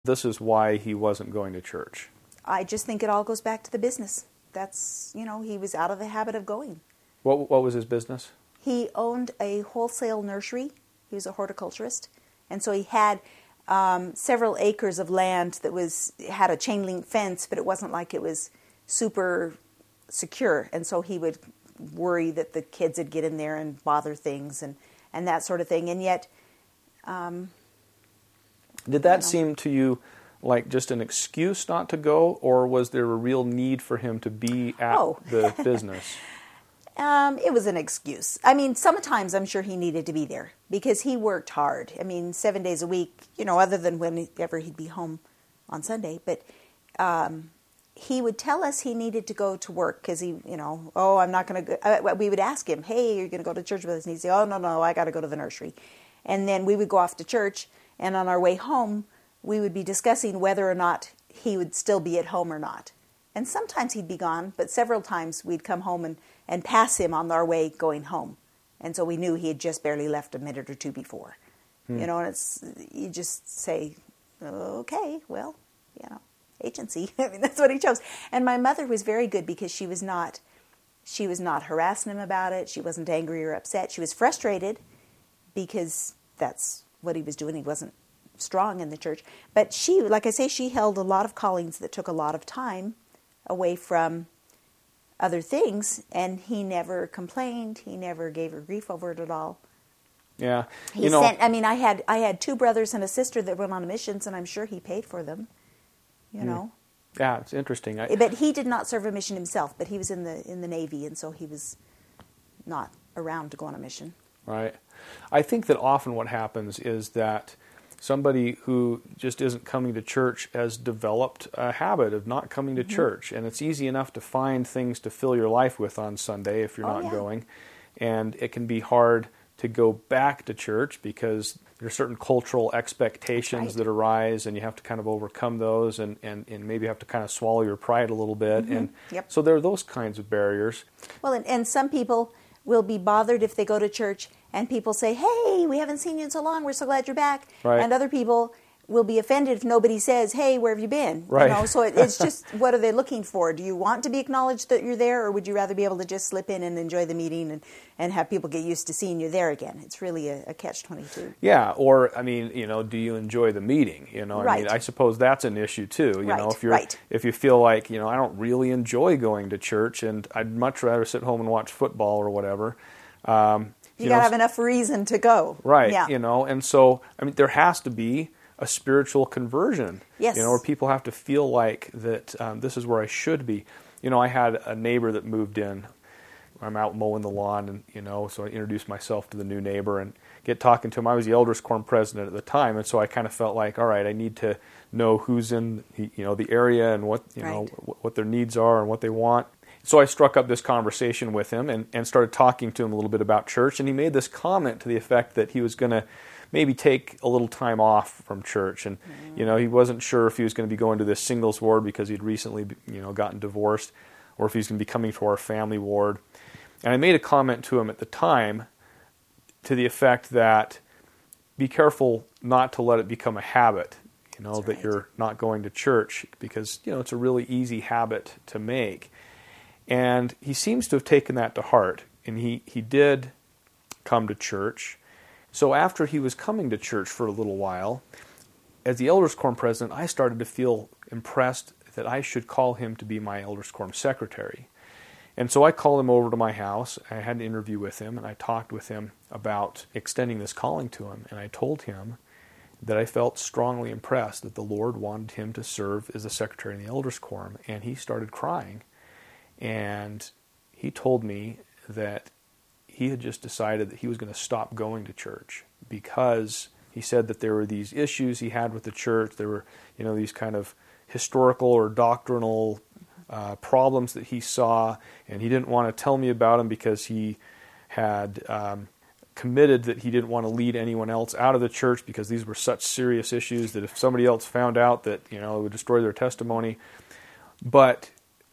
this is why he wasn't going to church? I just think it all goes back to the business. That's, he was out of the habit of going. What was his business? He owned a wholesale nursery. He was a horticulturist. And so he had several acres of land that had a chain link fence, but it wasn't like it was super secure. And so he would worry that the kids would get in there and bother things and that sort of thing. And yet... Did that seem to you like just an excuse not to go, or was there a real need for him to be at the business? It was an excuse. I mean, sometimes I'm sure he needed to be there because he worked hard. I mean, 7 days a week, other than whenever he'd be home on Sunday. But he would tell us he needed to go to work because I'm not going to go. We would ask him, hey, are you going to go to church with us? And he'd say, oh, no, I got to go to the nursery. And then we would go off to church, and on our way home, we would be discussing whether or not he would still be at home or not. And sometimes he'd be gone, but several times we'd come home and pass him on our way going home. And so we knew he had just barely left a minute or two before. And you just say, okay, well, agency. I mean, that's what he chose. And my mother was very good because she was not harassing him about it. She wasn't angry or upset. She was frustrated because that's what he was doing. He wasn't strong in the church. But she, like I say, she held a lot of callings that took a lot of time away from other things, and he never complained. He never gave her grief over it at all. Yeah. I had two brothers and a sister that went on missions, and I'm sure he paid for them, know. Yeah, it's interesting. But he did not serve a mission himself, but he was in the Navy, and so he was not around to go on a mission. Right. I think that often what happens is that somebody who just isn't coming to church has developed a habit of not coming to church. And it's easy enough to find things to fill your life with on Sunday if you're not going. And it can be hard to go back to church because there are certain cultural expectations that arise, and you have to kind of overcome those and maybe have to kind of swallow your pride a little bit. And so there are those kinds of barriers. Well, and some people will be bothered if they go to church and people say, hey, we haven't seen you in so long, we're so glad you're back. Right. And other people will be offended if nobody says, hey, where have you been? Right. So it's just, what are they looking for? Do you want to be acknowledged that you're there, or would you rather be able to just slip in and enjoy the meeting and have people get used to seeing you there again? It's really a catch-22. Yeah, or, do you enjoy the meeting? I suppose that's an issue too. If you feel like, I don't really enjoy going to church and I'd much rather sit home and watch football or whatever. You got to have enough reason to go. Right, yeah. And so, there has to be a spiritual conversion. Yes. Where people have to feel like that this is where I should be. I had a neighbor that moved in. I'm out mowing the lawn, and, so I introduced myself to the new neighbor and get talking to him. I was the Elders Quorum president at the time, and so I kind of felt like, all right, I need to know who's in, the area and what, what their needs are and what they want. So I struck up this conversation with him and started talking to him a little bit about church, and he made this comment to the effect that he was going to maybe take a little time off from church, and he wasn't sure if he was going to be going to this singles ward because he'd recently gotten divorced, or if he was going to be coming to our family ward. And I made a comment to him at the time to the effect that be careful not to let it become a habit, that you're not going to church, because it's a really easy habit to make. And he seems to have taken that to heart, and he did come to church. So after he was coming to church for a little while, as the Elders Quorum president, I started to feel impressed that I should call him to be my Elders Quorum secretary. And so I called him over to my house. I had an interview with him, and I talked with him about extending this calling to him. And I told him that I felt strongly impressed that the Lord wanted him to serve as the secretary in the Elders Quorum. And he started crying. And he told me that he had just decided that he was going to stop going to church because he said that there were these issues he had with the church. There were, these kind of historical or doctrinal problems that he saw, and he didn't want to tell me about them because he had committed that he didn't want to lead anyone else out of the church because these were such serious issues that if somebody else found out that, it would destroy their testimony. But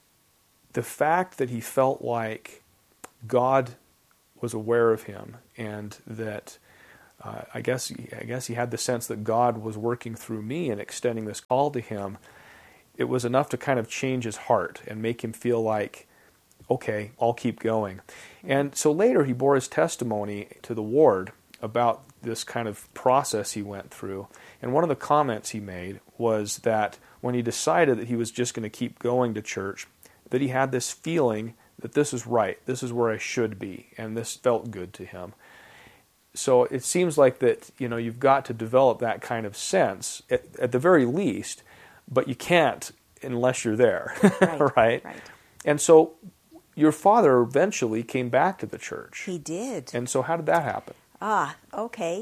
the fact that he felt like God was aware of him and that I guess he had the sense that God was working through me and extending this call to him. It was enough to kind of change his heart and make him feel like, okay, I'll keep going. And so later he bore his testimony to the ward about this kind of process he went through. And one of the comments he made was that when he decided that he was just going to keep going to church, that he had this feeling that this is right, this is where I should be, and this felt good to him. So it seems like that, you've got to develop that kind of sense at the very least, but you can't unless you're there, right? Right. And so your father eventually came back to the church. He did. And so how did that happen? Okay.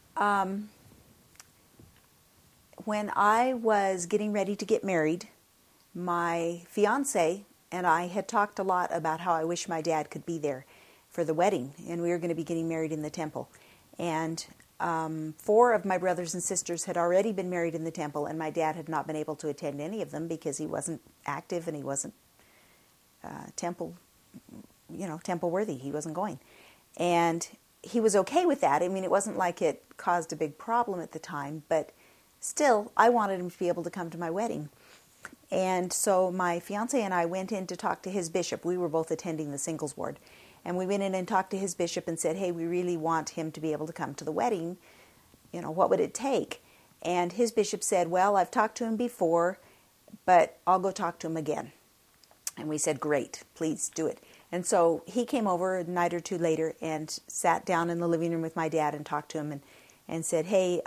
When I was getting ready to get married, my fiance and I had talked a lot about how I wish my dad could be there for the wedding, and we were going to be getting married in the temple. And 4 of my brothers and sisters had already been married in the temple, and my dad had not been able to attend any of them because he wasn't active and he wasn't temple worthy. He wasn't going. And he was okay with that. I mean, it wasn't like it caused a big problem at the time, but still, I wanted him to be able to come to my wedding. And so my fiance and I went in to talk to his bishop. We were both attending the singles ward. And we went in and talked to his bishop and said, hey, we really want him to be able to come to the wedding. What would it take? And his bishop said, well, I've talked to him before, but I'll go talk to him again. And we said, great, please do it. And so he came over a night or two later and sat down in the living room with my dad and talked to him and said, hey,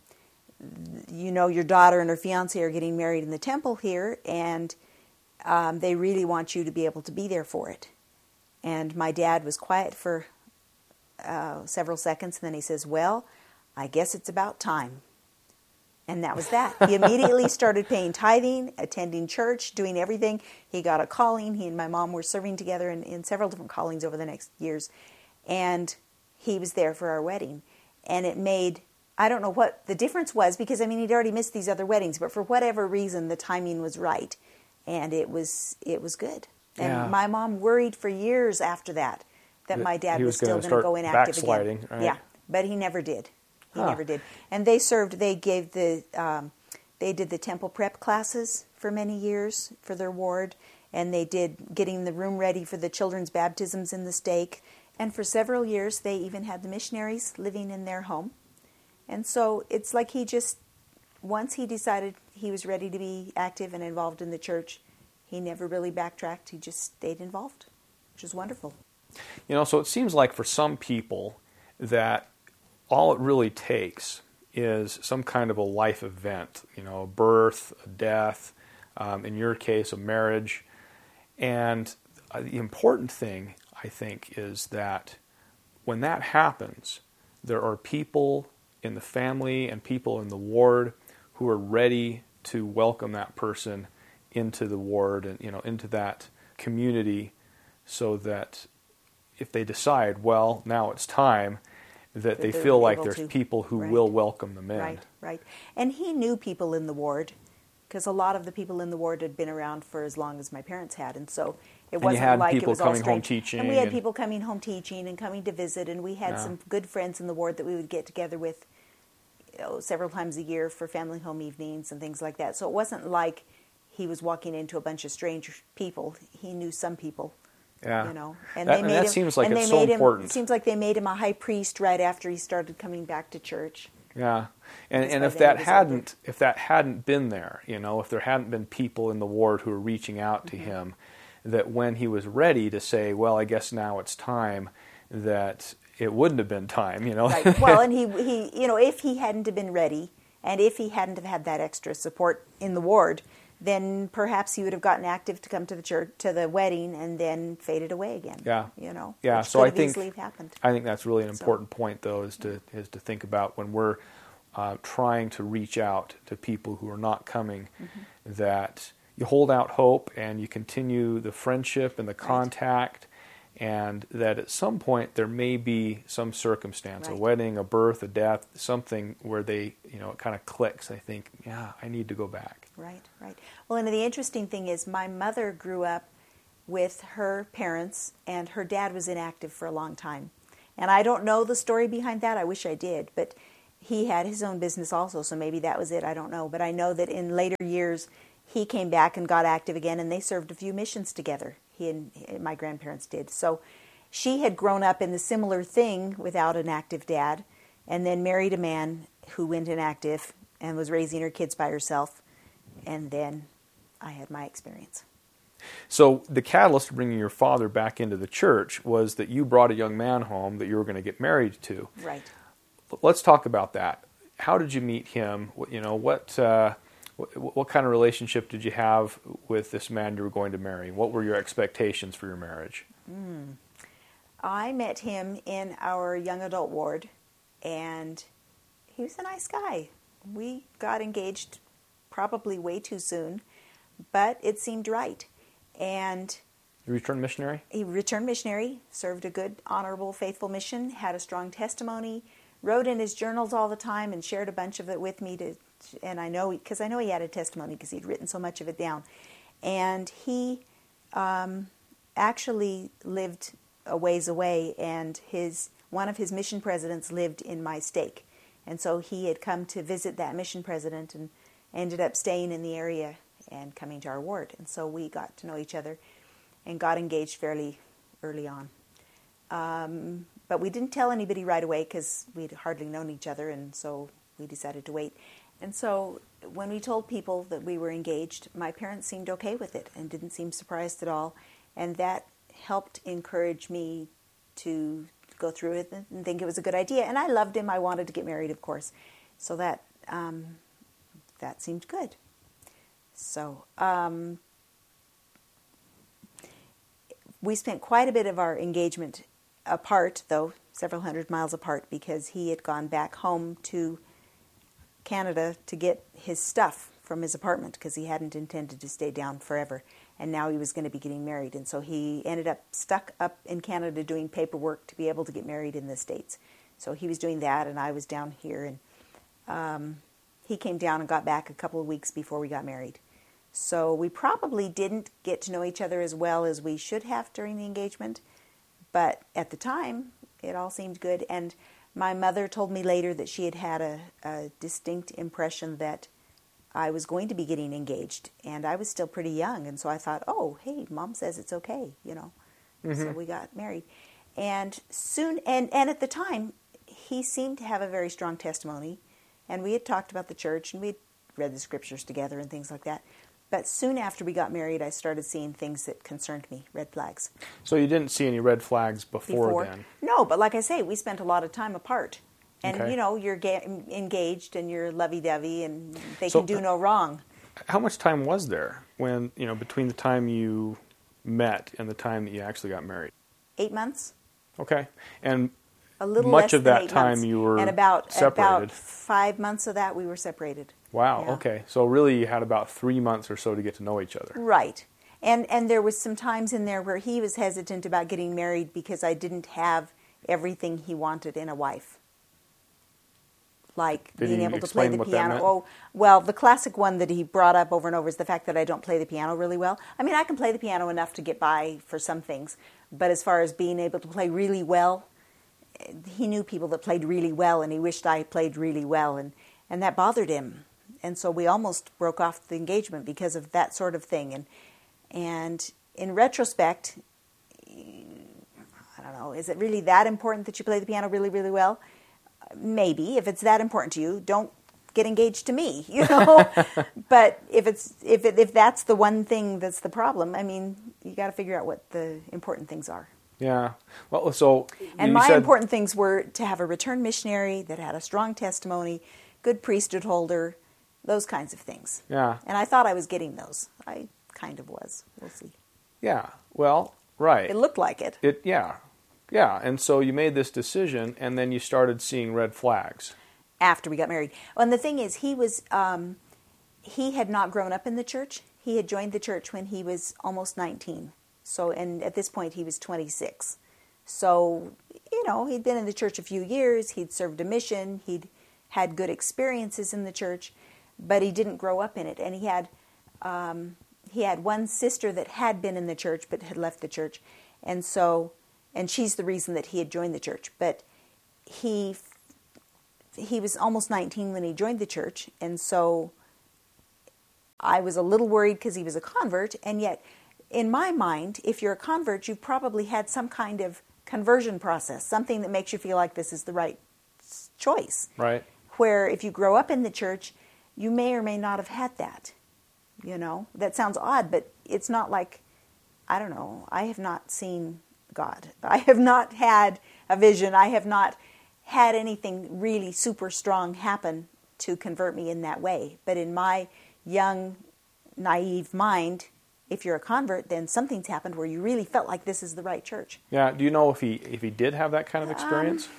your daughter and her fiance are getting married in the temple here, and they really want you to be able to be there for it. And my dad was quiet for several seconds, and then he says, well, I guess it's about time. And that was that. He immediately started paying tithing, attending church, doing everything. He got a calling. He and my mom were serving together in several different callings over the next years. And he was there for our wedding. And it made, I don't know what the difference was, because, he'd already missed these other weddings. But for whatever reason, the timing was right. And it was good. And my mom worried for years after that my dad was still going to go inactive backsliding, again. Right? Yeah, but he never did. He never did. And they did the temple prep classes for many years for their ward, and they did getting the room ready for the children's baptisms in the stake. And for several years, they even had the missionaries living in their home. And so it's like once he decided he was ready to be active and involved in the church, he never really backtracked. He just stayed involved, which is wonderful. So it seems like for some people that all it really takes is some kind of a life event, a birth, a death, in your case, a marriage. And the important thing, I think, is that when that happens, there are people in the family and people in the ward who are ready to welcome that person into the ward and into that community, so that if they decide, well, now it's time, that they feel like there's people who will welcome them in. Right. And he knew people in the ward, because a lot of the people in the ward had been around for as long as my parents had, and so it wasn't like it was all strange. Home teaching, and we had people coming home teaching and coming to visit, and we had some good friends in the ward that we would get together with several times a year for family home evenings and things like that. So it wasn't like he was walking into a bunch of strange people. He knew some people. Yeah. And that seems like it's so important. It seems like they made him a high priest right after he started coming back to church. Yeah. And if that hadn't been there, if there hadn't been people in the ward who were reaching out to him, that when he was ready to say, well, I guess now it's time, that it wouldn't have been time, Right. Well, and he if he hadn't have been ready, and if he hadn't have had that extra support in the ward, then perhaps he would have gotten active to come to the church, to the wedding, and then faded away again. Yeah. Yeah. So I think easily happened. I think that's really an important point, though, is to think about when we're trying to reach out to people who are not coming, that you hold out hope and you continue the friendship and the contact, and that at some point there may be some circumstance, a wedding, a birth, a death, something where it kind of clicks. I think, I need to go back. Right. Well, and the interesting thing is my mother grew up with her parents, and her dad was inactive for a long time. And I don't know the story behind that. I wish I did. But he had his own business also, so maybe that was it. I don't know. But I know that in later years, he came back and got active again, and they served a few missions together. He and my grandparents did. So she had grown up in the similar thing without an active dad, and then married a man who went inactive and was raising her kids by herself. And then I had my experience. So the catalyst to bringing your father back into the church was that you brought a young man home that you were going to get married to. Right. Let's talk about that. How did you meet him? What kind of relationship did you have with this man you were going to marry? What were your expectations for your marriage? I met him in our young adult ward, and he was a nice guy. We got engaged probably way too soon, but it seemed right. And You returned missionary? he returned missionary, served a good, honorable, faithful mission, had a strong testimony, wrote in his journals all the time and shared a bunch of it with me. And I know he had a testimony because he'd written so much of it down. And he actually lived a ways away, and one of his mission presidents lived in my stake. And so he had come to visit that mission president and ended up staying in the area and coming to our ward. And so we got to know each other and got engaged fairly early on. But we didn't tell anybody right away because we'd hardly known each other, and so we decided to wait. And so when we told people that we were engaged, my parents seemed okay with it and didn't seem surprised at all. And that helped encourage me to go through it and think it was a good idea. And I loved him. I wanted to get married, of course. So that seemed good. So we spent quite a bit of our engagement apart, though, several hundred miles apart, because he had gone back home to Canada to get his stuff from his apartment because he hadn't intended to stay down forever. And now he was going to be getting married. And so he ended up stuck up in Canada doing paperwork to be able to get married in the States. So he was doing that, and I was down here. And he came down and got back a couple of weeks before we got married. So we probably didn't get to know each other as well as we should have during the engagement. But at the time, it all seemed good. And my mother told me later that she had had a distinct impression that I was going to be getting engaged. And I was still pretty young. And so I thought, oh, hey, Mom says it's okay, Mm-hmm. So we got married. And soon, and at the time, he seemed to have a very strong testimony. And we had talked about the church, and we had read the scriptures together and things like that. But soon after we got married, I started seeing things that concerned me, red flags. So you didn't see any red flags before then? No, but like I say, we spent a lot of time apart. And, Okay. You're engaged and you're lovey-dovey and they can do no wrong. How much time was there when, between the time you met and the time that you actually got married? 8 months. Okay. And A little much less of than that 8 time months. you were and about separated. 5 months of that we were separated. Wow, Yeah. okay. So really you had about 3 months or so to get to know each other. Right. And there was some times in there where he was hesitant about getting married because I didn't have everything he wanted in a wife. Like Did being he able to explain play the what that piano. meant? Oh, well, the classic one that he brought up over and over is the fact that I don't play the piano really well. I mean, I can play the piano enough to get by for some things, but as far as being able to play really well, he knew people that played really well, and he wished I played really well, and that bothered him. And so we almost broke off the engagement because of that sort of thing. And in retrospect, I don't know, is it really that important that you play the piano really, really well? Maybe. If it's that important to you, don't get engaged to me, But if that's the one thing that's the problem, I mean, you got to figure out what the important things are. Yeah. Well, so And you my said, important things were to have a returned missionary that had a strong testimony, good priesthood holder, those kinds of things. Yeah. And I thought I was getting those. I kind of was. We'll see. Yeah. Well, right. It looked like it. Yeah. And so you made this decision, and then you started seeing red flags. After we got married. And the thing is, he had not grown up in the church. He had joined the church when he was almost 19. So, and at this point he was 26. So, he'd been in the church a few years. He'd served a mission. He'd had good experiences in the church, but he didn't grow up in it. And he had one sister that had been in the church but had left the church. And so and she's the reason that he had joined the church. But he was almost 19 when he joined the church, and so I was a little worried because he was a convert, and yet in my mind, if you're a convert, you've probably had some kind of conversion process, something that makes you feel like this is the right choice. Right. Where if you grow up in the church, you may or may not have had that. That sounds odd, but it's not like, I don't know, I have not seen God. I have not had a vision. I have not had anything really super strong happen to convert me in that way. But in my young, naive mind, if you're a convert, then something's happened where you really felt like this is the right church. Yeah. Do you know if he did have that kind of experience?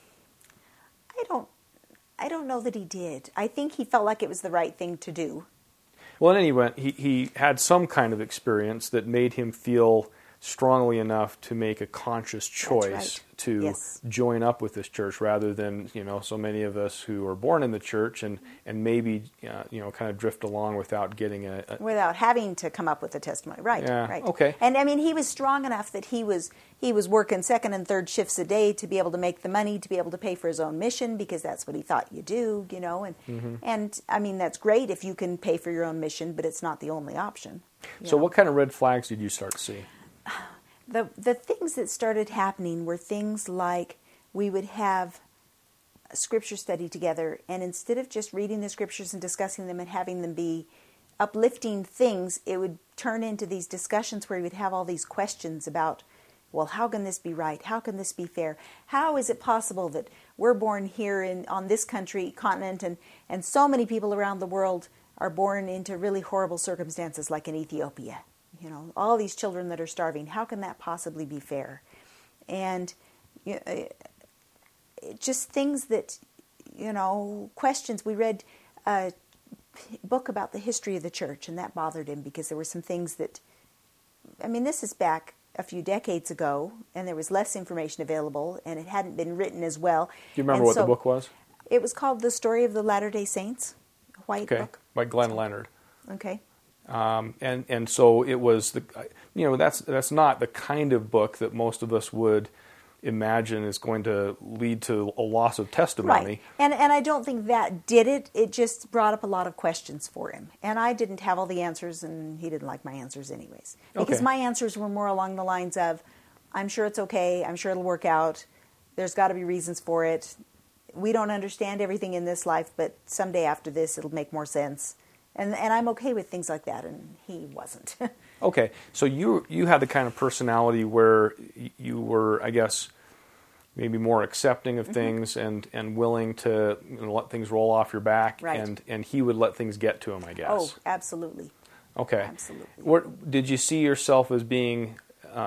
I don't know that he did. I think he felt like it was the right thing to do. Well, in any event, he had some kind of experience that made him feel strongly enough to make a conscious choice to join up with this church, rather than so many of us who are born in the church and maybe kind of drift along without getting without having to come up with a testimony. Right. Yeah. Right. Okay. And I mean, he was strong enough that he was working second and third shifts a day to be able to make the money to be able to pay for his own mission, because that's what he thought you do. And I mean, that's great if you can pay for your own mission, but it's not the only option. So what kind of red flags did you start to see? The things that started happening were things like we would have a scripture study together, and instead of just reading the scriptures and discussing them and having them be uplifting things, it would turn into these discussions where we would have all these questions about, well, how can this be right? How can this be fair? How is it possible that we're born here on this continent, and so many people around the world are born into really horrible circumstances, like in Ethiopia? All these children that are starving. How can that possibly be fair? And just things that, questions. We read a book about the history of the church, and that bothered him because there were some things that, this is back a few decades ago, and there was less information available, and it hadn't been written as well. Do you remember what the book was? It was called The Story of the Latter-day Saints, a white book. By Glenn Leonard. Okay. And so it was that's not the kind of book that most of us would imagine is going to lead to a loss of testimony. Right. And I don't think that did it. It just brought up a lot of questions for him. And I didn't have all the answers, and he didn't like my answers anyways. Because my answers were more along the lines of, I'm sure it's okay, I'm sure it'll work out, there's got to be reasons for it. We don't understand everything in this life, but someday after this it'll make more sense. And I'm okay with things like that, and he wasn't. Okay, so you had the kind of personality where you were, I guess, maybe more accepting of things and willing to let things roll off your back, right. and he would let things get to him, I guess. Oh, absolutely. Okay. Absolutely. Did you see yourself as being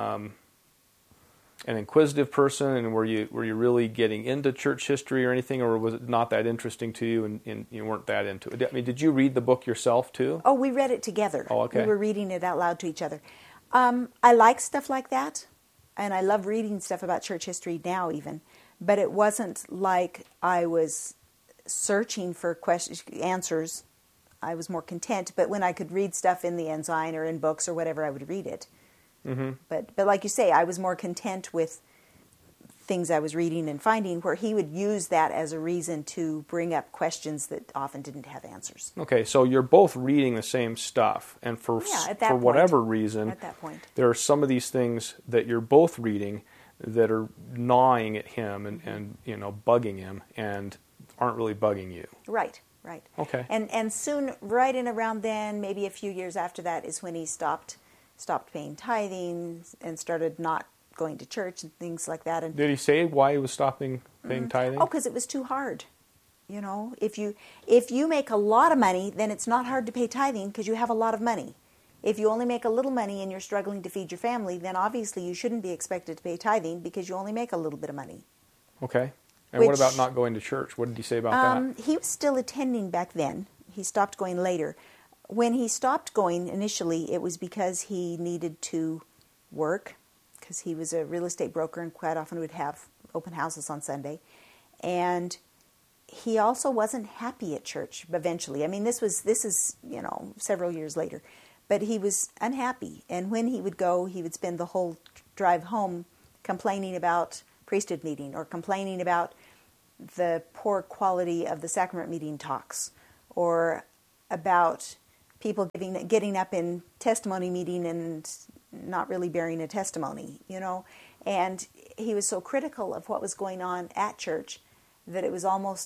an inquisitive person, and were you really getting into church history or anything, or was it not that interesting to you and you weren't that into it? Did you read the book yourself too? Oh, we read it together. Oh, okay. We were reading it out loud to each other. I like stuff like that, and I love reading stuff about church history now even, but it wasn't like I was searching for answers. I was more content, but when I could read stuff in the Ensign or in books or whatever, I would read it. Mm-hmm. But like you say, I was more content with things I was reading and finding, where he would use that as a reason to bring up questions that often didn't have answers. Okay, so you're both reading the same stuff, and for whatever reason, at that point, there are some of these things that you're both reading that are gnawing at him and bugging him, and aren't really bugging you. Right. Right. Okay. And soon, right in around then, maybe a few years after that, is when he stopped paying tithing and started not going to church and things like that. And did he say why he was stopping paying tithing? Oh, because it was too hard. If you make a lot of money, then it's not hard to pay tithing because you have a lot of money. If you only make a little money and you're struggling to feed your family, then obviously you shouldn't be expected to pay tithing because you only make a little bit of money. Okay. And what about not going to church? What did he say about that? He was still attending back then. He stopped going later. When he stopped going initially, it was because he needed to work, because he was a real estate broker and quite often would have open houses on Sunday. And he also wasn't happy at church eventually. I mean, this is several years later. But he was unhappy. And when he would go, he would spend the whole drive home complaining about priesthood meeting or complaining about the poor quality of the sacrament meeting talks or about people getting up in testimony meeting and not really bearing a testimony, And he was so critical of what was going on at church that it was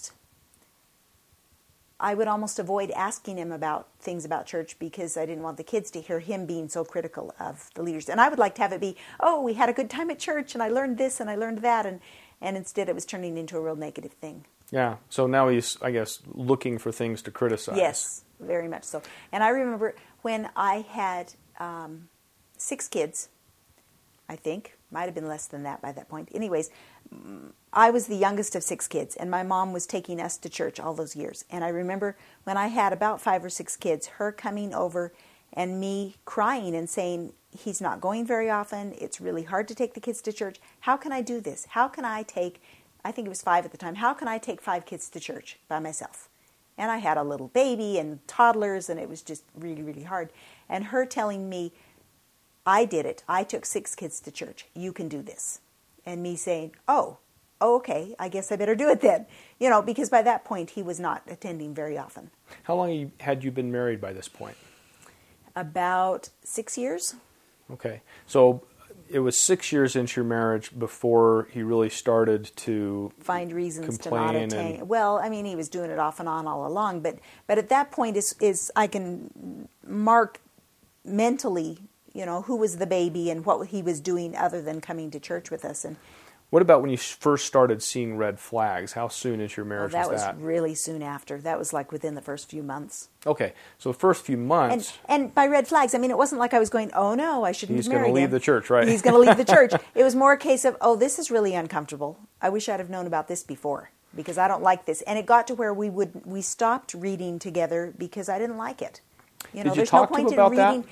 I would almost avoid asking him about things about church because I didn't want the kids to hear him being so critical of the leaders. And I would like to have it be, oh, we had a good time at church and I learned this and I learned that. And instead it was turning into a real negative thing. Yeah. So now he's, I guess, looking for things to criticize. Yes, very much so. And I remember when I had 6 kids, I think. Might have been less than that by that point. Anyways, I was the youngest of 6 kids, and my mom was taking us to church all those years. And I remember when I had about 5 or 6 kids, her coming over and me crying and saying, he's not going very often. It's really hard to take the kids to church. How can I do this? How can I think it was 5 at the time, how can I take 5 kids to church by myself? And I had a little baby and toddlers, and it was just really, really hard. And her telling me, I did it. I took 6 kids to church. You can do this. And me saying, oh, okay, I guess I better do it then. Because by that point, he was not attending very often. How long had you been married by this point? About 6 years. Okay. So it was 6 years into your marriage before he really started to find reasons to complain not attend. Well, I mean, he was doing it off and on all along. But at that point is I can mark mentally who was the baby and what he was doing other than coming to church with us. And what about when you first started seeing red flags? How soon into your marriage was that? That was really soon after. That was like within the first few months. Okay, so the first few months. And by red flags, I mean, it wasn't like I was going, oh no, I shouldn't have married him. He's going to leave the church, right? He's going to leave the church. It was more a case of, oh, this is really uncomfortable. I wish I'd have known about this before because I don't like this. And it got to where we stopped reading together because I didn't like it. Did you talk to him about that?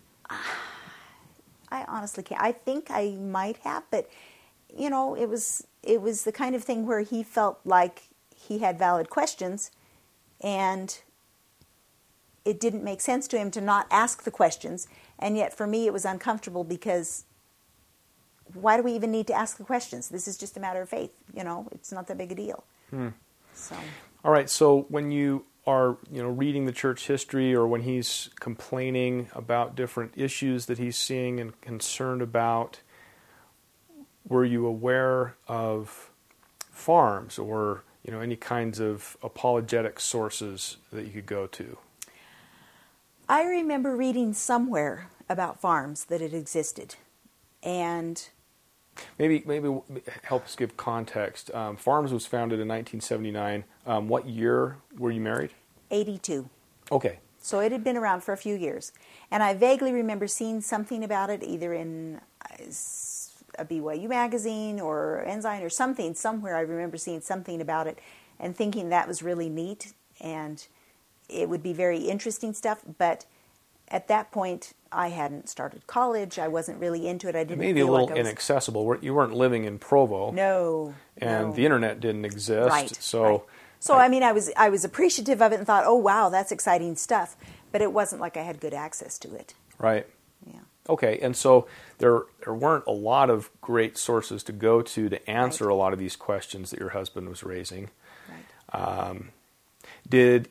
I honestly can't. I think I might have, but it was the kind of thing where he felt like he had valid questions, and it didn't make sense to him to not ask the questions. And yet, for me, it was uncomfortable because why do we even need to ask the questions? This is just a matter of faith. It's not that big a deal. So. All right. So when you are reading the church history or when he's complaining about different issues that he's seeing and concerned about, were you aware of farms or any kinds of apologetic sources that you could go to? I remember reading somewhere about farms that it existed, and maybe help us give context. Farms was founded in 1979. What year were you married? 82. Okay. So it had been around for a few years. And I vaguely remember seeing something about it either in a BYU magazine or Ensign or something. Somewhere I remember seeing something about it and thinking that was really neat and it would be very interesting stuff. But at that point, I hadn't started college. I wasn't really into it. I didn't maybe feel a little like I was inaccessible. You weren't living in Provo. No. And the internet didn't exist. Right. So, right. So I mean, I was appreciative of it and thought, oh wow, that's exciting stuff. But it wasn't like I had good access to it. Right. Yeah. Okay, and so there weren't a lot of great sources to go to answer a lot of these questions that your husband was raising. Right. Did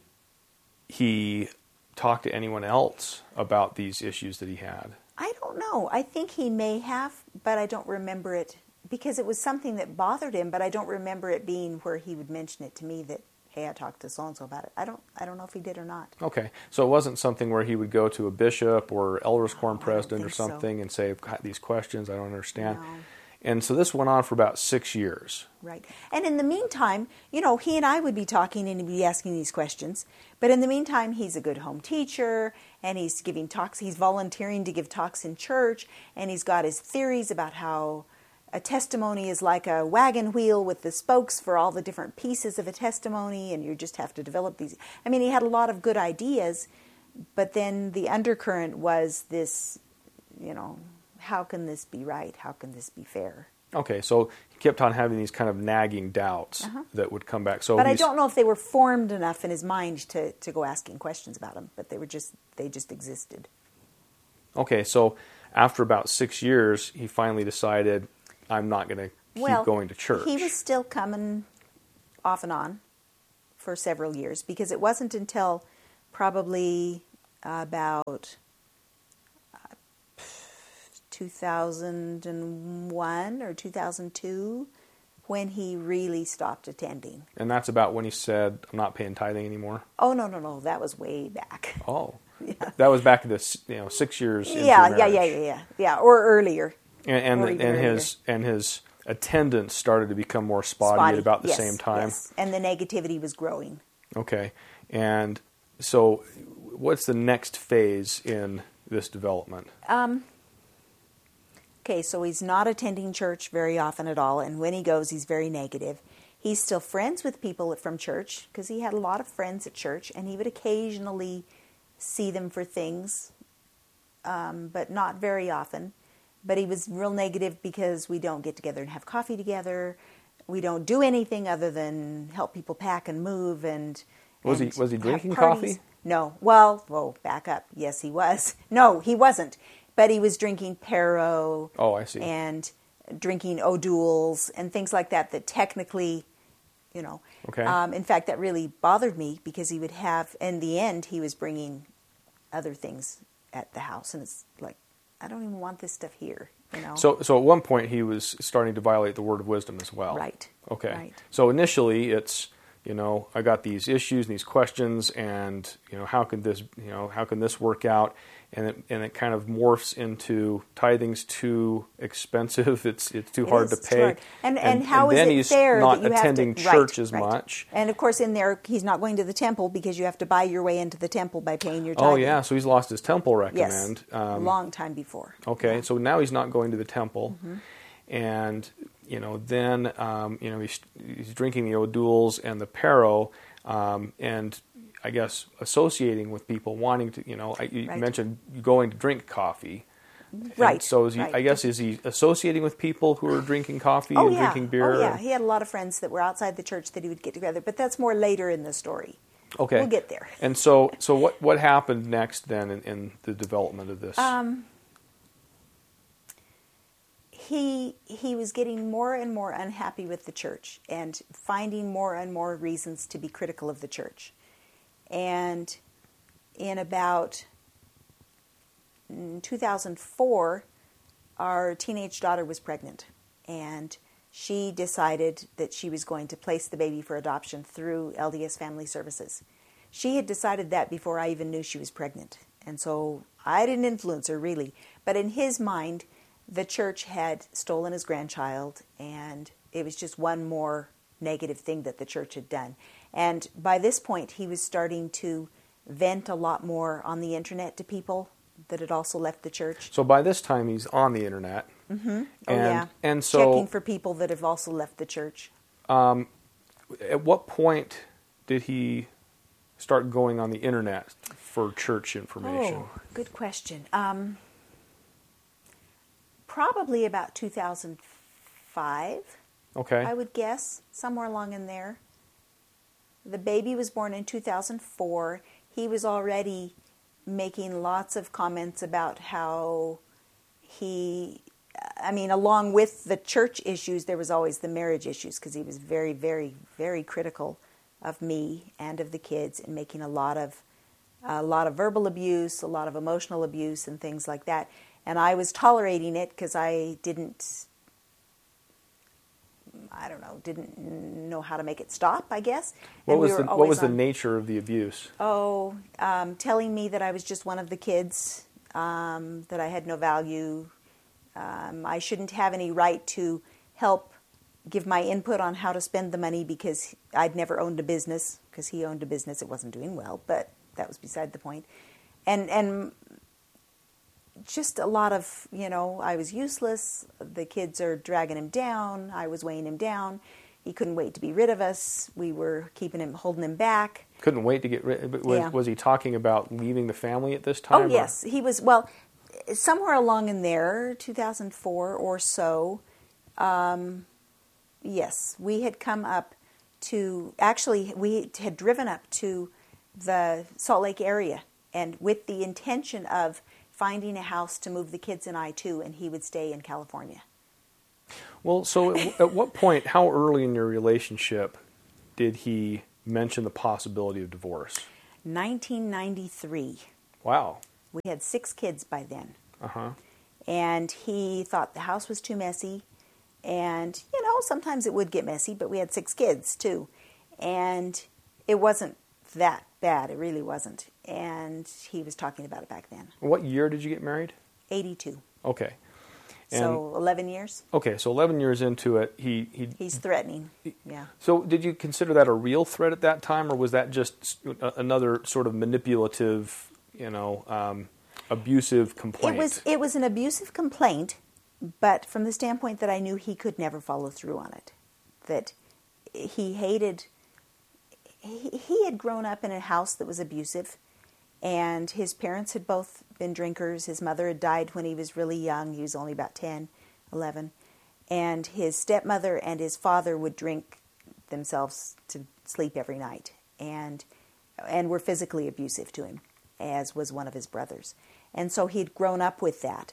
he talk to anyone else about these issues that he had? I don't know. I think he may have, but I don't remember it because it was something that bothered him, but I don't remember it being where he would mention it to me that, hey, I talked to so-and-so about it. I don't know if he did or not. Okay. So it wasn't something where he would go to a bishop or elders quorum president or something and say, I've got these questions, I don't understand. No. And so this went on for about 6 years. Right. And in the meantime, he and I would be talking and he'd be asking these questions. But in the meantime, he's a good home teacher and he's giving talks. He's volunteering to give talks in church and he's got his theories about how a testimony is like a wagon wheel with the spokes for all the different pieces of a testimony, and you just have to develop these. I mean, he had a lot of good ideas, but then the undercurrent was this, how can this be right? How can this be fair? Okay, so he kept on having these kind of nagging doubts that would come back. But I don't know if they were formed enough in his mind to go asking questions about them, but they just existed. Okay, so after about 6 years, he finally decided, I'm not going to keep Well, going to church. he was still coming off and on for several years, because it wasn't until probably about 2001 or 2002 when he really stopped attending. And that's about when he said, I'm not paying tithing anymore? Oh, no. That was way back. Oh. Yeah. That was back in this, 6 years into Yeah, marriage. yeah, or earlier. And Or even earlier. his attendance started to become more spotty at about the yes, same time. Yes. And the negativity was growing. Okay. And so what's the next phase in this development? Okay, so he's not attending church very often at all, and when he goes, he's very negative. He's still friends with people from church, because he had a lot of friends at church, and he would occasionally see them for things, but not very often. But he was real negative because we don't get together and have coffee together. We don't do anything other than help people pack and move. And Was he have drinking parties. coffee? No. Well, back up. Yes, he was. No, he wasn't. But he was drinking Pero. Oh, I see. And drinking O'Doul's and things like that technically, Okay. In fact, that really bothered me, because he would have, in the end, he was bringing other things at the house. And it's like, I don't even want this stuff here, So at one point he was starting to violate the word of wisdom as well. Right. Okay. Right. So initially it's, I got these issues and these questions, and how can this work out? And it kind of morphs into tithing's too expensive. It's too hard to pay. Hard. And how is then it he's fair not that you attending have to, church right, as right. much. And of course, in there, he's not going to the temple, because you have to buy your way into the temple by paying your tithing. Oh yeah, so he's lost his temple recommend. Yes, long time before. Okay, Yeah. so now he's not going to the temple, and then he's drinking the O'Doul's and the Pero, and I guess associating with people wanting to. You Right. mentioned going to drink coffee, Right. And so is he? Right. I guess is he associating with people who are drinking coffee Oh, and yeah. drinking beer? Oh, yeah. He had a lot of friends that were outside the church that he would get together, but that's more later in the story. Okay, We'll get there. And so what happened next then in the development of this? He was getting more and more unhappy with the church and finding more and more reasons to be critical of the church. And in about 2004, our teenage daughter was pregnant, and she decided that she was going to place the baby for adoption through LDS Family Services. She had decided that before I even knew she was pregnant, and so I didn't influence her really. But in his mind, the church had stolen his grandchild, and it was just one more negative thing that the church had done. And by this point, he was starting to vent a lot more on the internet to people that had also left the church. So by this time he's on the internet. Mm-hmm. And so checking for people that have also left the church. At what point did he start going on the internet for church information? Oh, good question. Probably about 2005, Okay. I would guess, somewhere along in there. The baby was born in 2004. He was already making lots of comments about how along with the church issues, there was always the marriage issues, because he was very, very, very critical of me and of the kids, and making a lot of verbal abuse, a lot of emotional abuse, and things like that. And I was tolerating it because I didn't know how to make it stop, I guess. What And was the nature of the abuse? Telling me that I was just one of the kids, that I had no value. I shouldn't have any right to help give my input on how to spend the money, because I'd never owned a business, because he owned a business. It wasn't doing well, but that was beside the point. And just a lot of, I was useless. The kids are dragging him down. I was weighing him down. He couldn't wait to be rid of us. We were holding him back. Couldn't wait to get rid. But was he talking about leaving the family at this Oh, time? yes. He was, well, somewhere along in there, 2004 or so, yes, we had come up to, actually, we had driven up to the Salt Lake area, and with the intention of finding a house to move the kids and I to, and he would stay in California. Well, so at what point, how early in your relationship did he mention the possibility of divorce? 1993. Wow. We had 6 kids by then. Uh-huh. And he thought the house was too messy. And, you know, sometimes it would get messy, but we had 6 kids too. And it wasn't that bad. It really wasn't. And he was talking about it back then. What year did you get married? 82. Okay. And, so 11 years. Okay, so 11 years into it, he's threatening. Yeah. So did you consider that a real threat at that time, or was that just another sort of manipulative, abusive complaint? It was an abusive complaint, but from the standpoint that I knew he could never follow through on it. That he hated... He had grown up in a house that was abusive, and his parents had both been drinkers. His mother had died when he was really young. He was only about 10, 11. And his stepmother and his father would drink themselves to sleep every night and were physically abusive to him, as was one of his brothers. And so he'd grown up with that.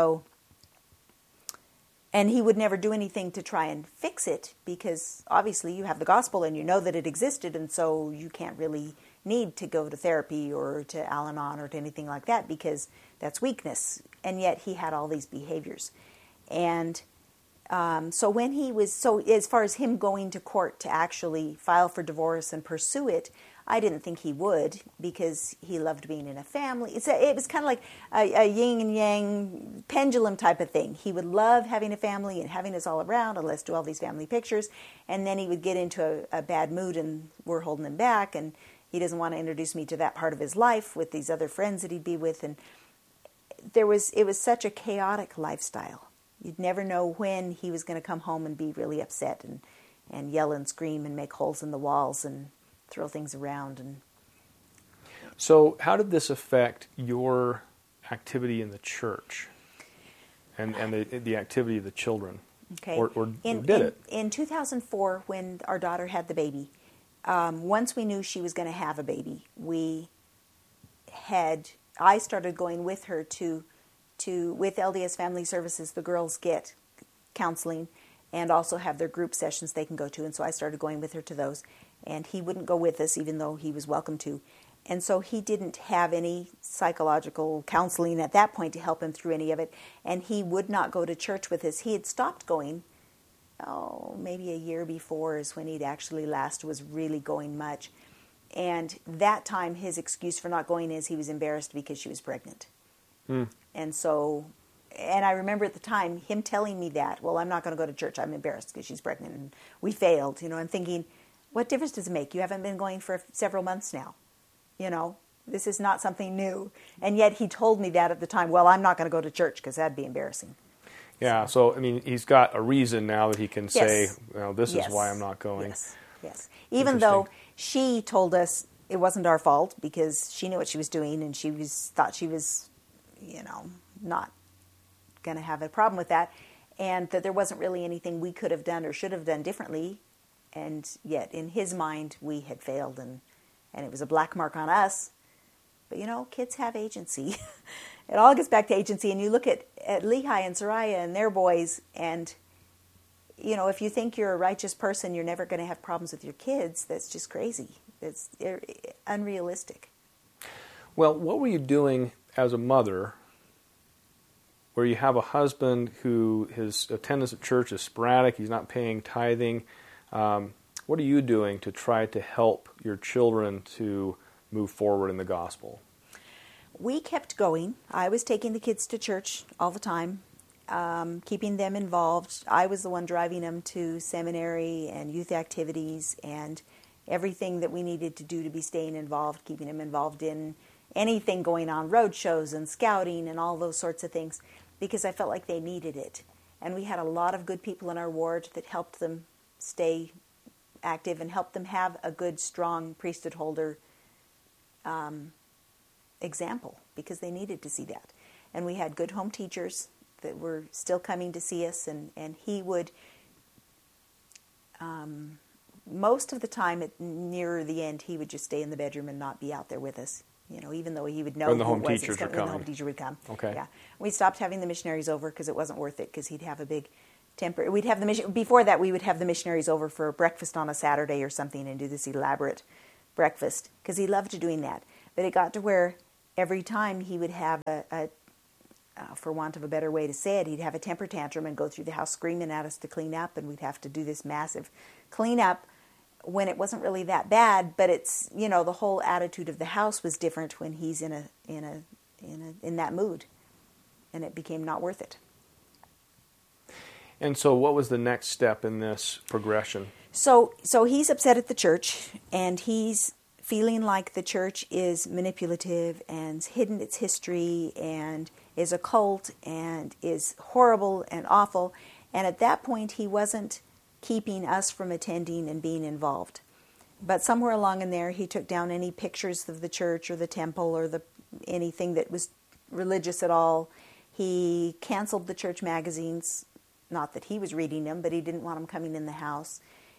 And he would never do anything to try and fix it because obviously you have the gospel and you know that it existed, and so you can't really need to go to therapy or to Al-Anon or to anything like that because that's weakness. And yet he had all these behaviors. And so as far as him going to court to actually file for divorce and pursue it, I didn't think he would because he loved being in a family. It was kind of like a yin and yang pendulum type of thing. He would love having a family and having us all around, and let's do all these family pictures. And then he would get into a bad mood and we're holding him back, and he doesn't want to introduce me to that part of his life with these other friends that he'd be with. And it was such a chaotic lifestyle. You'd never know when he was going to come home and be really upset and yell and scream and make holes in the walls and throw things around. And so how did this affect your activity in the church and the activity of the children? Okay. Or did it? In 2004, when our daughter had the baby, once we knew she was going to have a baby, I started going with her with LDS Family Services. The girls get counseling and also have their group sessions they can go to. And so I started going with her to those. And he wouldn't go with us, even though he was welcome to. And so he didn't have any psychological counseling at that point to help him through any of it. And he would not go to church with us. He had stopped going, maybe a year before is when he'd actually last was really going much. And that time, his excuse for not going is he was embarrassed because she was pregnant. And so, and I remember at the time him telling me that, well, I'm not going to go to church. I'm embarrassed because she's pregnant. And we failed, and thinking, what difference does it make? You haven't been going for several months now. This is not something new. And yet he told me that at the time, well, I'm not going to go to church because that'd be embarrassing. Yeah, so, he's got a reason now that he can say, this is why I'm not going. Yes. Even though she told us it wasn't our fault because she knew what she was doing and thought she was, not going to have a problem with that, and that there wasn't really anything we could have done or should have done differently. And yet, in his mind, we had failed, and it was a black mark on us. But, kids have agency. It all gets back to agency. And you look at Lehi and Soraya and their boys, and, if you think you're a righteous person, you're never going to have problems with your kids. That's just crazy. It's unrealistic. Well, what were you doing as a mother where you have a husband who his attendance at church is sporadic, he's not paying tithing? What are you doing to try to help your children to move forward in the gospel? We kept going. I was taking the kids to church all the time, keeping them involved. I was the one driving them to seminary and youth activities and everything that we needed to do to be staying involved, keeping them involved in anything going on, road shows and scouting and all those sorts of things, because I felt like they needed it. And we had a lot of good people in our ward that helped them stay active and helped them have a good, strong priesthood holder example, because they needed to see that. And we had good home teachers that were still coming to see us, and he would, most of the time nearer the end, he would just stay in the bedroom and not be out there with us. Even though he would know when the home teacher would come. The home teacher would come. Okay. Yeah. We stopped having the missionaries over because it wasn't worth it, because he'd have a big We'd have before that we would have the missionaries over for breakfast on a Saturday or something and do this elaborate breakfast because he loved doing that. But it got to where every time he would have for want of a better way to say it, he'd have a temper tantrum and go through the house screaming at us to clean up, and we'd have to do this massive cleanup when it wasn't really that bad. But it's, you know, the whole attitude of the house was different when he's in that mood, and it became not worth it. And so what was the next step in this progression? So he's upset at the church, and he's feeling like the church is manipulative and hidden its history and is a cult and is horrible and awful. And at that point, he wasn't keeping us from attending and being involved. But somewhere along in there, he took down any pictures of the church or the temple or anything that was religious at all. He canceled the church magazines. Not that he was reading them, but he didn't want them coming in the house.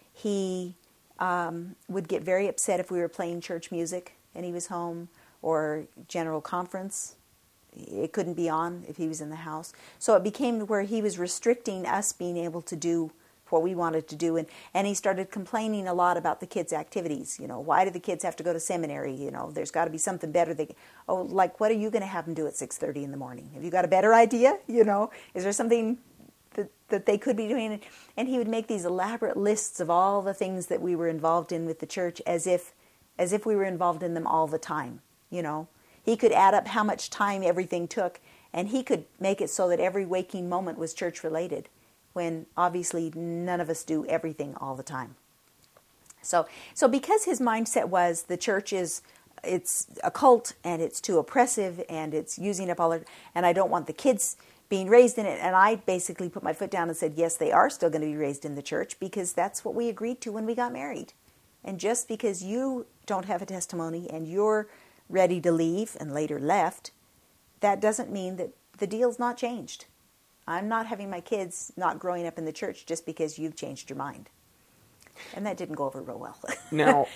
He would get very upset if we were playing church music and he was home, or general conference. It couldn't be on if he was in the house. So it became where he was restricting us being able to do what we wanted to do. And he started complaining a lot about the kids' activities. You know, why do the kids have to go to seminary? You know, there's got to be something better. Like, what are you going to have them do at 6:30 in the morning? Have you got a better idea? You know, is there something that they could be doing? And he would make these elaborate lists of all the things that we were involved in with the church as if we were involved in them all the time, you know. He could add up how much time everything took, and he could make it so that every waking moment was church-related, when obviously none of us do everything all the time. So because his mindset was the church it's a cult, and it's too oppressive, and it's using up and I don't want the kids being raised in it. And I basically put my foot down and said, yes, they are still going to be raised in the church, because that's what we agreed to when we got married. And just because you don't have a testimony and you're ready to leave and later left, that doesn't mean that the deal's not changed. I'm not having my kids not growing up in the church just because you've changed your mind. And that didn't go over real well. Now,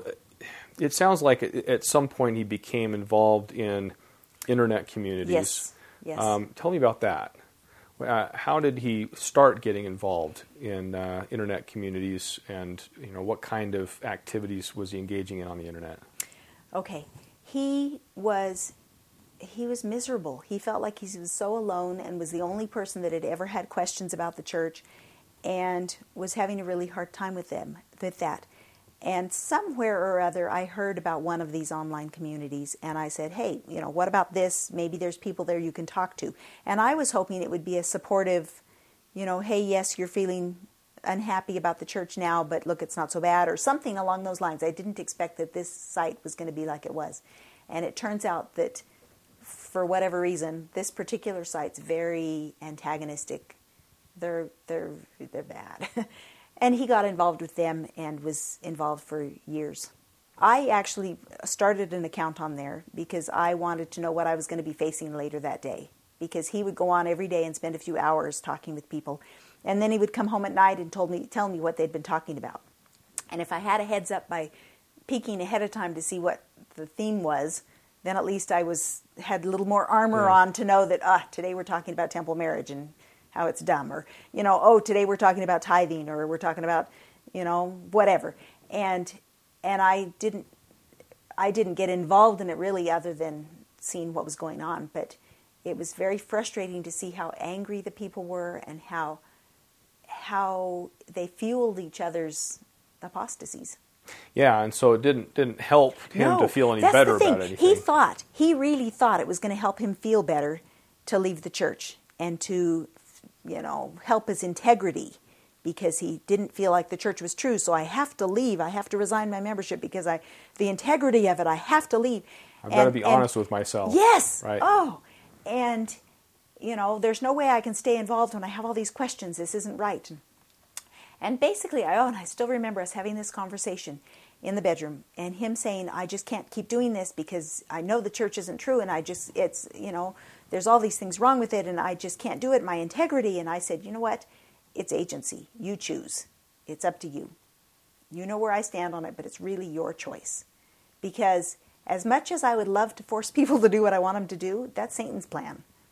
it sounds like at some point he became involved in internet communities. Yes. Tell me about that. How did he start getting involved in internet communities, and what kind of activities was he engaging in on the internet? Okay. He was miserable. He felt like he was so alone and was the only person that had ever had questions about the church, and was having a really hard time with that. And somewhere or other, I heard about one of these online communities, and I said, hey, what about this? Maybe there's people there you can talk to. And I was hoping it would be a supportive, hey, yes, you're feeling unhappy about the church now, but look, it's not so bad, or something along those lines. I didn't expect that this site was going to be like it was. And it turns out that for whatever reason, this particular site's very antagonistic. They're bad. And he got involved with them and was involved for years. I actually started an account on there because I wanted to know what I was going to be facing later that day. Because he would go on every day and spend a few hours talking with people. And then he would come home at night and tell me what they'd been talking about. And if I had a heads up by peeking ahead of time to see what the theme was, then at least I had a little more armor on to know that, today we're talking about temple marriage and how it's dumb, or, today we're talking about tithing, or we're talking about, whatever. And I didn't get involved in it really, other than seeing what was going on. But it was very frustrating to see how angry the people were and how they fueled each other's apostasies. Yeah, and so it didn't help him to feel any better about anything. He really thought it was going to help him feel better to leave the church and to help his integrity, because he didn't feel like the church was true. So I have to leave. I have to resign my membership because the integrity of it, I have to leave. I've got to be honest with myself. Yes. Right. Oh, and, there's no way I can stay involved when I have all these questions. This isn't right. And basically, I still remember us having this conversation in the bedroom, and him saying, I just can't keep doing this because I know the church isn't true, and there's all these things wrong with it, and I just can't do it, my integrity. And I said, you know what? It's agency. You choose. It's up to you. You know where I stand on it, but it's really your choice. Because as much as I would love to force people to do what I want them to do, that's Satan's plan.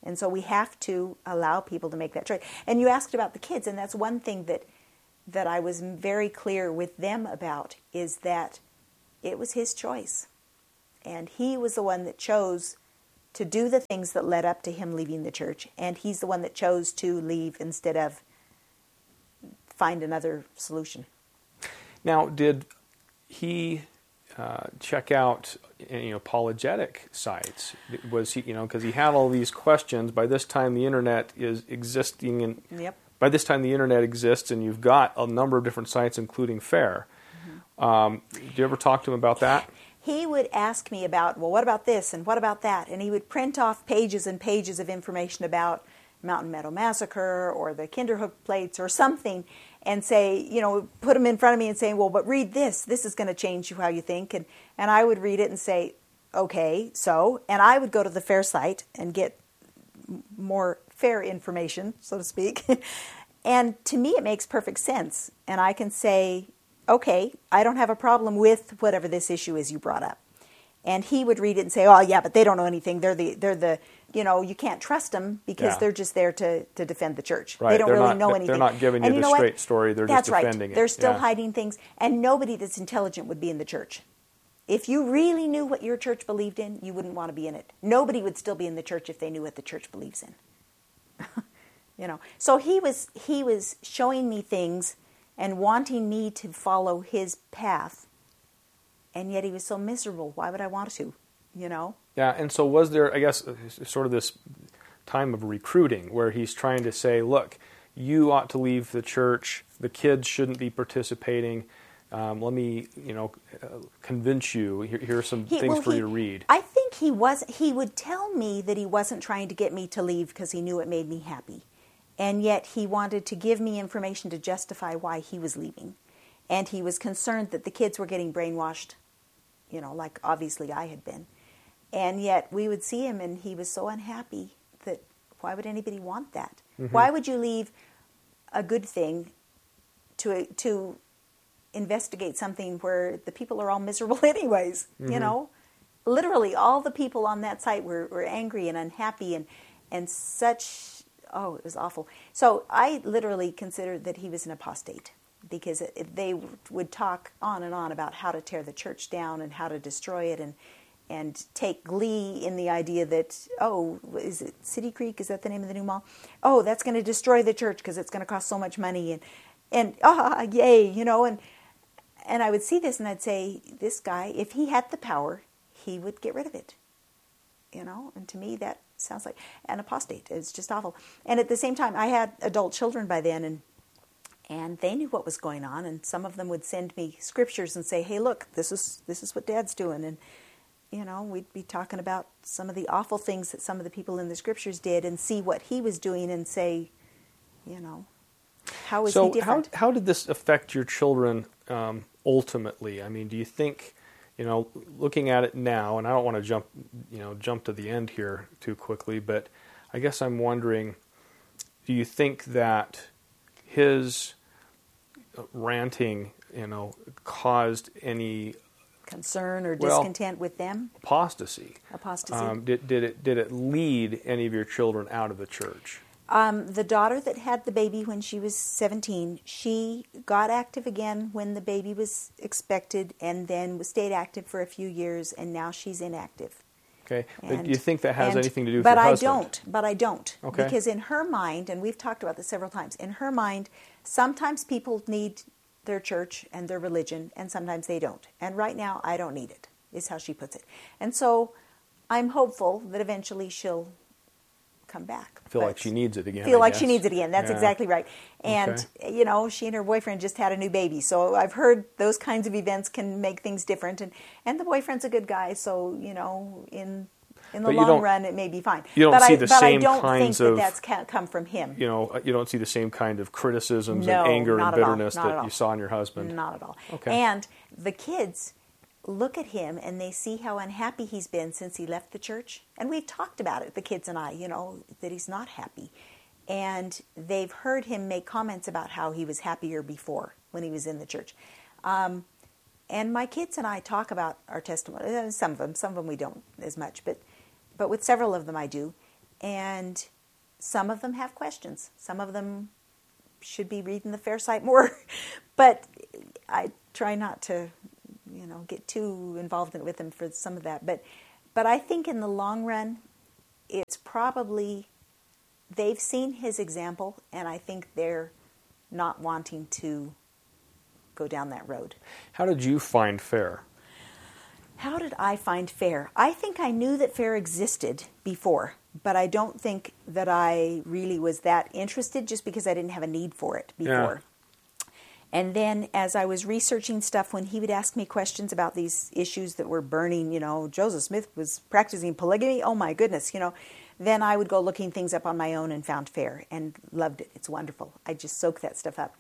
And so we have to allow people to make that choice. And you asked about the kids, and that's one thing that I was very clear with them about, is that it was his choice. And he was the one that chose to do the things that led up to him leaving the church. And he's the one that chose to leave instead of find another solution. Now, did he check out apologetic sites? Was he, because he had all these questions. By this time, the internet is existing, and Yep. by this time, the internet exists, and you've got a number of different sites, including FAIR. Did you ever talk to him about that? He would ask me about, well, what about this and what about that? And he would print off pages and pages of information about Mountain Meadow Massacre or the Kinderhook plates or something, and say, put them in front of me and say, well, but read this. This is going to change how you think. And I would read it and say, okay, so. And I would go to the FAIR site and get more FAIR information, so to speak. And to me, it makes perfect sense. And I can say, okay, I don't have a problem with whatever this issue is you brought up. And he would read it and say, oh, yeah, but they don't know anything. They're the you can't trust them because they're just there to defend the church. Right. They don't really know anything. They're not giving you the straight story. They're That's just defending right. it. They're still hiding things. And nobody that's intelligent would be in the church. If you really knew what your church believed in, you wouldn't want to be in it. Nobody would still be in the church if they knew what the church believes in. So he was showing me things and wanting me to follow his path, and yet he was so miserable. Why would I want to? Yeah, and so was there, I guess, sort of this time of recruiting where he's trying to say, look, you ought to leave the church, the kids shouldn't be participating, let me, convince you, here are some things for you to read. I think he would tell me that he wasn't trying to get me to leave because he knew it made me happy. And yet he wanted to give me information to justify why he was leaving. And he was concerned that the kids were getting brainwashed, like obviously I had been. And yet we would see him and he was so unhappy that why would anybody want that? Mm-hmm. Why would you leave a good thing to investigate something where the people are all miserable anyways? Mm-hmm. Literally all the people on that site were angry and unhappy and such... Oh, it was awful. So I literally considered that he was an apostate because they would talk on and on about how to tear the church down and how to destroy it and take glee in the idea that, oh, is it City Creek? Is that the name of the new mall? Oh, that's going to destroy the church because it's going to cost so much money. And yay, and I would see this and I'd say, this guy, if he had the power, he would get rid of it. And to me that sounds like an apostate. It's just awful. And at the same time, I had adult children by then, and they knew what was going on. And some of them would send me scriptures and say, "Hey, look, this is what Dad's doing." And we'd be talking about some of the awful things that some of the people in the scriptures did, and see what he was doing, and say, how is he different? So how did this affect your children ultimately? I mean, do you think? Looking at it now, and I don't want to jump to the end here too quickly, but I guess I'm wondering, do you think that his ranting, caused any concern or discontent with them? Apostasy. Did it lead any of your children out of the church? The daughter that had the baby when she was 17, she got active again when the baby was expected and then stayed active for a few years, and now she's inactive. Okay. But do you think that has anything to do with your husband? But I don't. Okay. Because in her mind, and we've talked about this several times, in her mind, sometimes people need their church and their religion, and sometimes they don't. And right now, I don't need it, is how she puts it. And so I'm hopeful that eventually she'll come back. Feel like she needs it again. She needs it again. That's exactly right. And, she and her boyfriend just had a new baby. So I've heard those kinds of events can make things different. And the boyfriend's a good guy. So, in the long run, it may be fine. You don't see the same kinds of... But I don't think that's come from him. You don't see the same kind of criticisms and anger and bitterness that you saw in your husband. Not at all. Okay. And the kids look at him and they see how unhappy he's been since he left the church. And we've talked about it, the kids and I, that he's not happy. And they've heard him make comments about how he was happier before when he was in the church. And my kids and I talk about our testimony. Some of them we don't as much, but with several of them I do. And some of them have questions. Some of them should be reading the Fair site more. But I try not to, get too involved with them for some of that. But I think in the long run, it's probably they've seen his example, and I think they're not wanting to go down that road. How did you find Fair? How did I find Fair? I think I knew that Fair existed before, but I don't think that I really was that interested just because I didn't have a need for it before. Yeah. And then as I was researching stuff, when he would ask me questions about these issues that were burning, Joseph Smith was practicing polygamy, oh my goodness, then I would go looking things up on my own and found Fair and loved it. It's wonderful. I just soak that stuff up.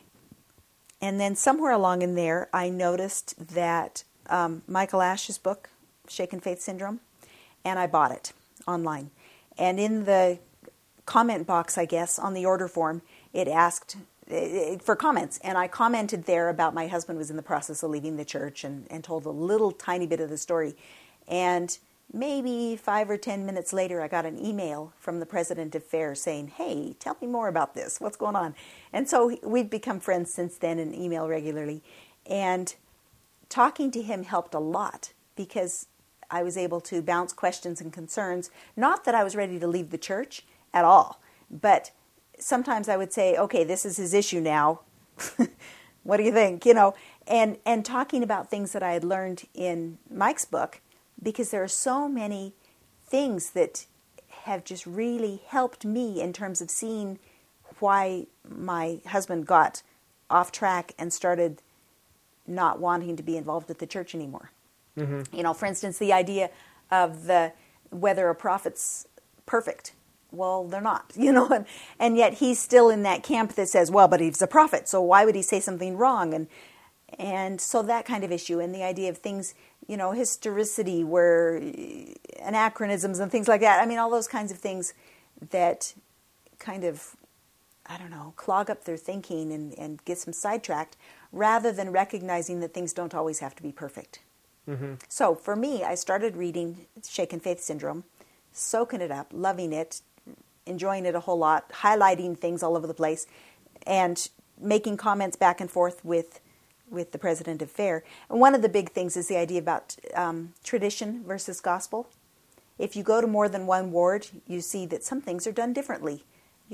And then somewhere along in there, I noticed that Michael Ash's book, Shaken Faith Syndrome, and I bought it online. And in the comment box, I guess, on the order form, it asked for comments. And I commented there about my husband was in the process of leaving the church and told a little tiny bit of the story. And maybe 5 or 10 minutes later, I got an email from the president of Fair saying, hey, tell me more about this. What's going on? And so we've become friends since then and email regularly. And talking to him helped a lot because I was able to bounce questions and concerns. Not that I was ready to leave the church at all, but sometimes I would say, okay, this is his issue now. What do you think? And talking about things that I had learned in Mike's book, because there are so many things that have just really helped me in terms of seeing why my husband got off track and started not wanting to be involved with the church anymore. Mm-hmm. For instance, the idea of whether a prophet's perfect. Well, they're not, and yet he's still in that camp that says, well, but he's a prophet, so why would he say something wrong? And so that kind of issue, and the idea of things, historicity, where anachronisms and things like that. I mean, all those kinds of things that kind of, clog up their thinking and get them sidetracked, rather than recognizing that things don't always have to be perfect. Mm-hmm. So for me, I started reading Shaken Faith Syndrome, soaking it up, loving it, enjoying it a whole lot, highlighting things all over the place, and making comments back and forth with the president of Fair. And one of the big things is the idea about tradition versus gospel. If you go to more than one ward, you see that some things are done differently.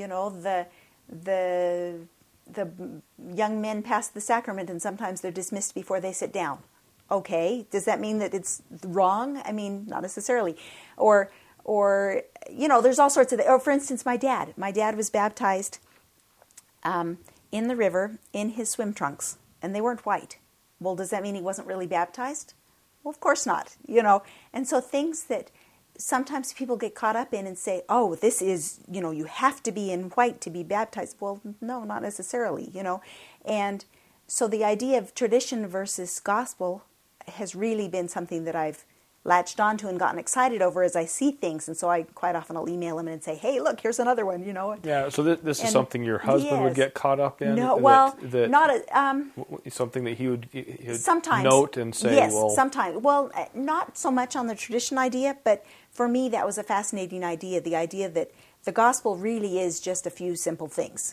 The young men pass the sacrament and sometimes they're dismissed before they sit down. Okay, does that mean that it's wrong? I mean, not necessarily. Or there's all sorts of, for instance, my dad was baptized in the river in his swim trunks, and they weren't white. Well, does that mean he wasn't really baptized? Well, of course not, And so things that sometimes people get caught up in and say, oh, this is, you have to be in white to be baptized. Well, no, not necessarily, And so the idea of tradition versus gospel has really been something that I've latched onto and gotten excited over as I see things. And so I quite often will email him and say, hey, look, here's another one, Yeah, so this is something your husband would get caught up in? No, well, not something that he would sometimes note and say, yes, well... sometimes. Well, not so much on the tradition idea, but for me that was a fascinating idea, the idea that the gospel really is just a few simple things,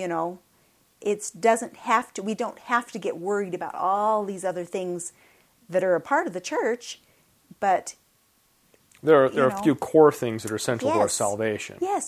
It doesn't have to, we don't have to get worried about all these other things that are a part of the church, but there are a few core things that are central to our salvation. Yes,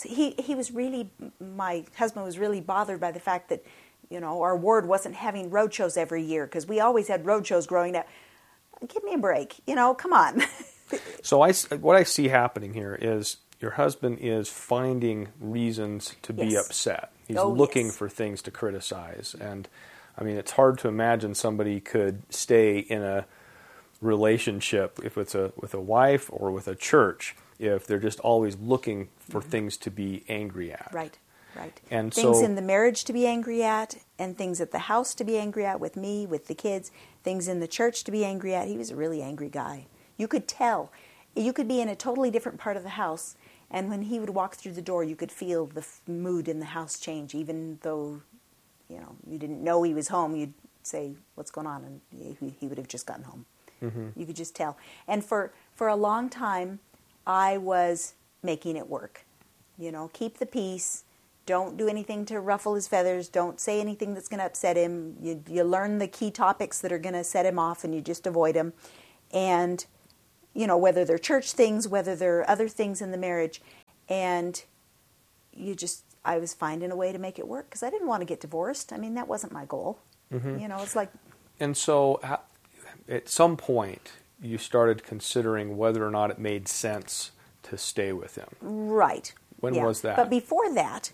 my husband was really bothered by the fact that, our ward wasn't having road shows every year, because we always had road shows growing up. Give me a break, come on. So what I see happening here is your husband is finding reasons to be upset. He's looking for things to criticize. And, it's hard to imagine somebody could stay in a relationship, if it's with a wife or with a church, if they're just always looking for things to be angry at. Right. And things in the marriage to be angry at, and things at the house to be angry at with me, with the kids, things in the church to be angry at. He was a really angry guy. You could tell. You could be in a totally different part of the house, and when he would walk through the door, you could feel the mood in the house change, even though, you didn't know he was home. You'd say, what's going on? And he would have just gotten home. Mm-hmm. You could just tell. And for a long time, I was making it work. Keep the peace. Don't do anything to ruffle his feathers. Don't say anything that's going to upset him. You learn the key topics that are going to set him off, and you just avoid them. And, whether they're church things, whether they're other things in the marriage. And I was finding a way to make it work because I didn't want to get divorced. I mean, that wasn't my goal. Mm-hmm. It's like... And so at some point, you started considering whether or not it made sense to stay with him. Right. When was that? But before that...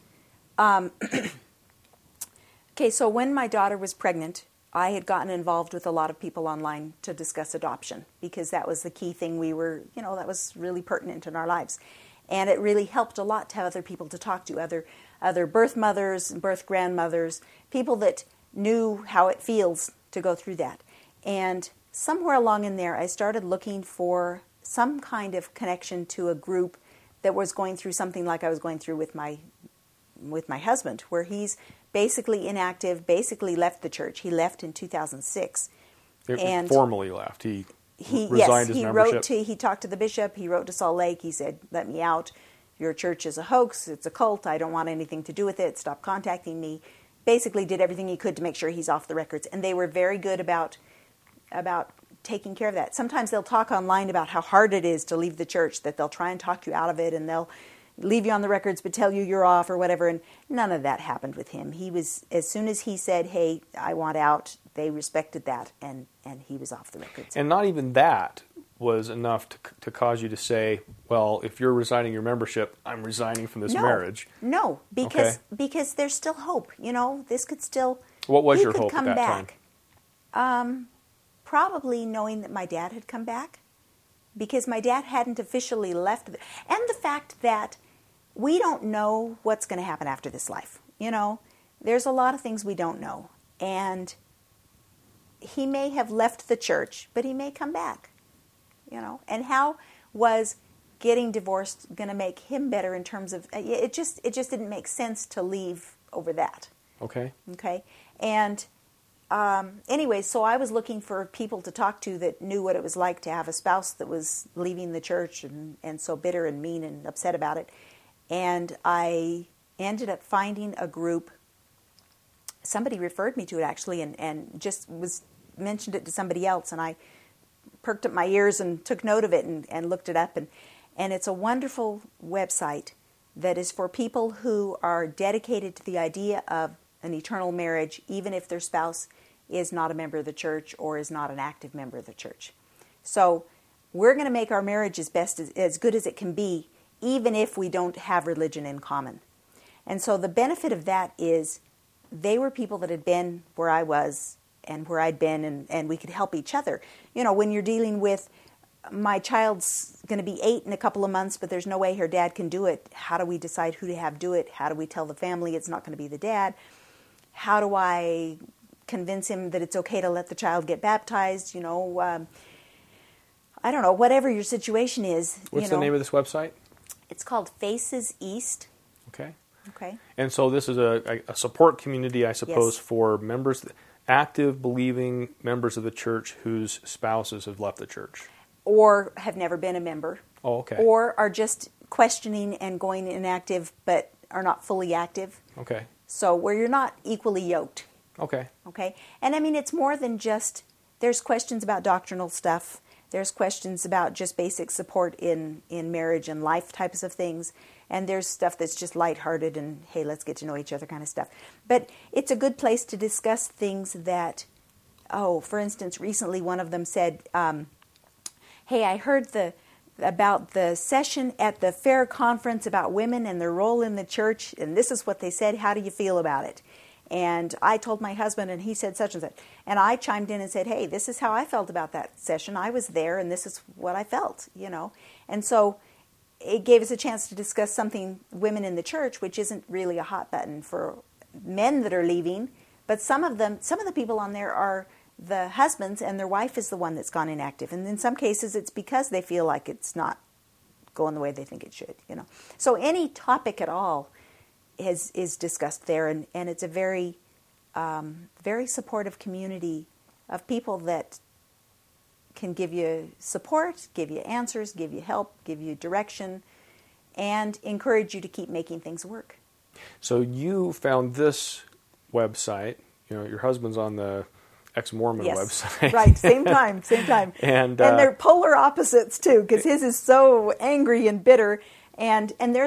Okay, so when my daughter was pregnant, I had gotten involved with a lot of people online to discuss adoption because that was the key thing that was really pertinent in our lives. And it really helped a lot to have other people to talk to, other birth mothers and birth grandmothers, people that knew how it feels to go through that. And somewhere along in there, I started looking for some kind of connection to a group that was going through something like I was going through with my husband, where he's basically inactive, basically left the church. He left in 2006. And formally left. He resigned his membership. He talked to the bishop. He wrote to Salt Lake. He said, "Let me out. Your church is a hoax. It's a cult. I don't want anything to do with it. Stop contacting me." Basically did everything he could to make sure he's off the records. And they were very good about taking care of that. Sometimes they'll talk online about how hard it is to leave the church, that they'll try and talk you out of it, and they'll leave you on the records but tell you you're off or whatever, and none of that happened with him. He was, as soon as he said, "Hey, I want out," they respected that, and he was off the records. And not even that was enough to cause you to say, well, if you're resigning your membership, I'm resigning from this marriage. No, because there's still hope. This could still... What was your hope at that time? Probably knowing that my dad had come back, because my dad hadn't officially left. And the fact that we don't know what's going to happen after this life. There's a lot of things we don't know. And he may have left the church, but he may come back. And how was getting divorced going to make him better in terms of... It just didn't make sense to leave over that. Okay. And... anyway, so I was looking for people to talk to that knew what it was like to have a spouse that was leaving the church and so bitter and mean and upset about it. And I ended up finding a group. Somebody referred me to it, actually, and just mentioned it to somebody else. And I perked up my ears and took note of it and looked it up. And it's a wonderful website that is for people who are dedicated to the idea of an eternal marriage, even if their spouse is not a member of the church or is not an active member of the church. So we're going to make our marriage as good as it can be, even if we don't have religion in common. And so the benefit of that is they were people that had been where I was and where I'd been, and we could help each other. When you're dealing with, my child's going to be 8 in a couple of months, but there's no way her dad can do it. How do we decide who to have do it? How do we tell the family it's not going to be the dad? How do I convince him that it's okay to let the child get baptized? I don't know, whatever your situation is. What's the name of this website? It's called Faces East. Okay. Okay. And so this is a support community, I suppose, Yes. for members, active, believing members of the church whose spouses have left the church. Or have never been a member. Oh, okay. Or are just questioning and going inactive, but are not fully active. Okay. So where you're not equally yoked. Okay. Okay. And I mean, it's more than just, there's questions about doctrinal stuff. There's questions about just basic support in marriage and life types of things. And there's stuff that's just lighthearted and, hey, let's get to know each other kind of stuff. But it's a good place to discuss things that, for instance, recently one of them said, hey, I heard about the session at the fair conference about women and their role in the church, and this is what they said. How do you feel about it? And I told my husband, and he said such and such. And I chimed in and said, hey, this is how I felt about that session. I was there, and this is what I felt, And so it gave us a chance to discuss something, women in the church, which isn't really a hot button for men that are leaving. But some of the people on there are the husbands, and their wife is the one that's gone inactive. And in some cases, it's because they feel like it's not going the way they think it should, So any topic at all is discussed there, and it's a very, very supportive community of people that can give you support, give you answers, give you help, give you direction, and encourage you to keep making things work. So you found this website. Your husband's on the ex-Mormon Yes, website. right, same time. And they're polar opposites too, because his is so angry and bitter, and they're